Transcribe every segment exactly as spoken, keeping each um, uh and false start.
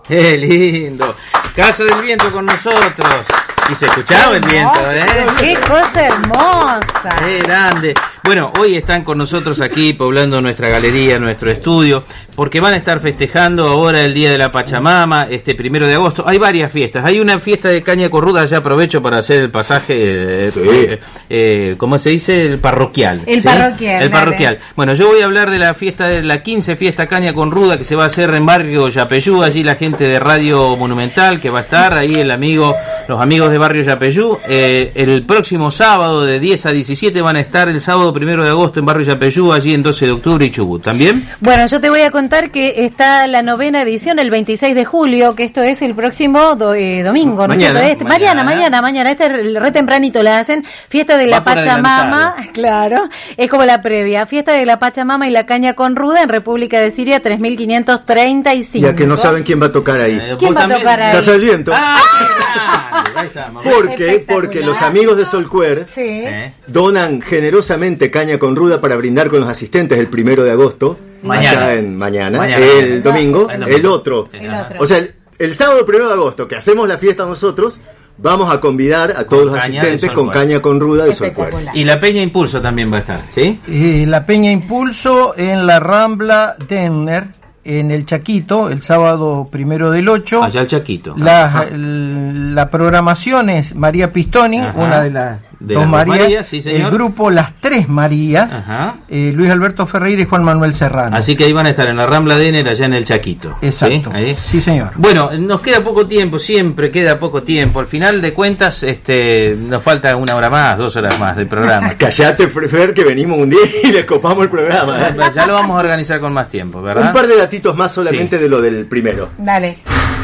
Qué lindo. Casa del Viento con nosotros. Y se escuchaba el viento, ¿eh? ¡Qué cosa hermosa! ¡Qué grande! Bueno, hoy están con nosotros aquí poblando nuestra galería, nuestro estudio, porque van a estar festejando ahora el Día de la Pachamama, este primero de agosto. Hay varias fiestas. Hay una fiesta de caña corruda, ya aprovecho para hacer el pasaje, eh, sí. eh, eh, ¿cómo se dice? El parroquial. El ¿sí? parroquial. El parroquial. Dale. Bueno, yo voy a hablar de la fiesta, de la quince fiesta caña con ruda que se va a hacer en Barrio Yapeyú. Allí la gente de Radio Monumental que va a estar, ahí el amigo, los amigos de Barrio Yapeyú. Eh, el próximo sábado de diez a diecisiete van a estar el sábado primero de agosto en Barrio Yapeyú, allí en doce de octubre y Chubut. ¿También? Bueno, yo te voy a contar que está la novena edición el veintiséis de julio, que esto es el próximo do, eh, domingo, ¿no es cierto? Este, mañana, mañana, mañana, este re tempranito la hacen, fiesta de la Pachamama, claro, es como la previa, fiesta de la Pachamama y la caña con ruda en República de Siria tres mil quinientos treinta y cinco. Ya que no saben quién va a tocar ahí. Eh, ¿Quién va a tocar ahí? Casa del Viento. Ah, ¡Ah! Ahí estamos. ¿Por qué? Porque los amigos de Solcuer sí. ¿Eh? donan generosamente caña con ruda para brindar con los asistentes el primero de agosto. Mañana. Allá en mañana, mañana. El, domingo, el domingo, el otro. El otro. O sea, el, el sábado primero de agosto, que hacemos la fiesta nosotros, vamos a convidar a todos Con los caña asistentes de con Solcuer. caña con ruda de Solcuer. Y la Peña Impulso también va a estar, ¿sí? Eh, la Peña Impulso en la Rambla Denner, en el Chaquito, el sábado primero del ocho. Allá el Chaquito. La, el, la programación es María Pistoni, Ajá. una de las de dos las Marías, Marías, sí, señor. el grupo Las Tres Marías, Ajá. eh, Luis Alberto Ferreira y Juan Manuel Serrano. Así que ahí van a estar en la Rambla Denner, allá en el Chaquito. Exacto, ¿sí? Ahí. sí señor. Bueno, nos queda poco tiempo, siempre queda poco tiempo. Al final de cuentas, este, nos falta una hora más, dos horas más del programa. Callate, Fer, que venimos un día y le copamos el programa. ¿eh? Ya lo vamos a organizar con más tiempo, ¿verdad? Un par de datitos más solamente Sí. de lo del primero. Dale.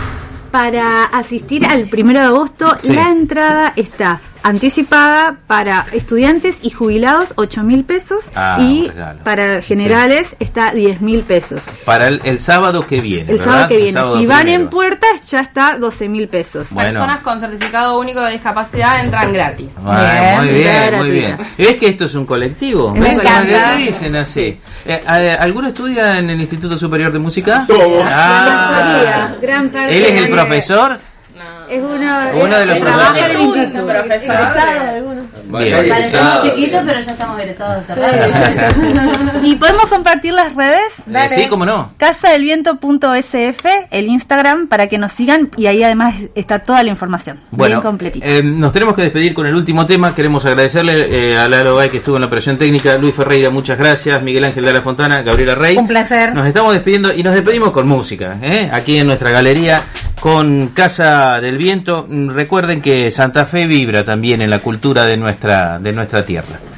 Para asistir al primero de agosto, Sí. la entrada está anticipada para estudiantes y jubilados ocho mil pesos Ah, y un regalo. para generales está diez mil pesos. Para el, el sábado que viene, El ¿verdad? sábado que El viene. sábado Si van primero. en puertas ya está doce mil pesos. Bueno. Personas con certificado único de discapacidad entran gratis. Ah, muy Bien, bien, gratuita. muy bien. ¿Ves que esto es un colectivo? Me ¿Ves? encanta. ¿Qué dicen así? Eh, eh, ¿Alguno estudia en el Instituto Superior de Música? Todos. Ah, La mayoría, gran parte ¿él es el de- profesor? Es uno, Uno de los que trabaja en el profesores. instituto. Profesor. Egresado de algunos. Bien. Parecemos chiquitos, pero ya estamos egresados hace rato. Y podemos compartir las redes. Eh, sí, cómo no. casa del viento punto s f, el Instagram, para que nos sigan, y ahí además está toda la información, Bueno, bien completita. eh, nos tenemos que despedir con el último tema. Queremos agradecerle eh, a Lalo Gay, que estuvo en la operación técnica, Luis Ferreira, muchas gracias, Miguel Ángel de la Fontana, Gabriela Rey. Un placer. Nos estamos despidiendo y nos despedimos con música, ¿eh? Aquí en nuestra galería con Casa del Viento. Recuerden que Santa Fe vibra también en la cultura de nuestra de nuestra tierra.